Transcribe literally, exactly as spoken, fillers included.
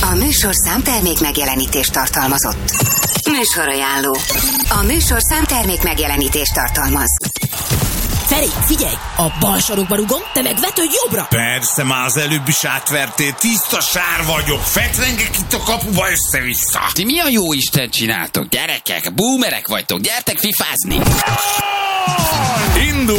A műsor számtermék megjelenítést tartalmazott. Műsorajánló. A műsor számtermék megjelenítést tartalmaz. Feri, figyelj! A bal sarokba rugom, te meg vetődj jobbra! Persze, már az előbb is átvertél, tiszta sár vagyok, fetrengek itt a kapuba össze-vissza. Ti mi a jó Isten csináltok, gyerekek? Boomerek vagytok, gyertek fifázni! Indul!